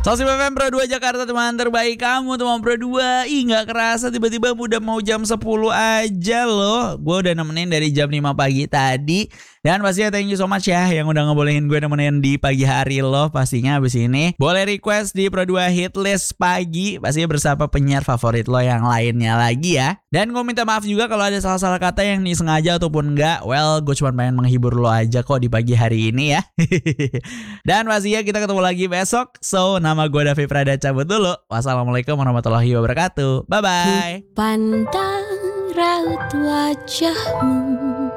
Sosip FM Pro 2 Jakarta, teman terbaik kamu, teman Pro 2. Ih, gak kerasa tiba-tiba udah mau jam 10 aja loh. Gue udah nemenin dari jam 5 pagi tadi. Dan pastinya thank you so much ya yang udah ngebolehin gue nemenin di pagi hari lo. Pastinya abis ini boleh request di Pro 2 Hit List pagi, pastinya bersama penyiar favorit lo yang lainnya lagi ya. Dan gue minta maaf juga kalau ada salah-salah kata yang disengaja ataupun enggak. Well, gue cuma pengen menghibur lo aja kok di pagi hari ini ya. Dan pastinya kita ketemu lagi besok. So, nama gue Davi Prada cabut dulu. Wassalamualaikum warahmatullahi wabarakatuh. Bye-bye. Pandang raut wajahmu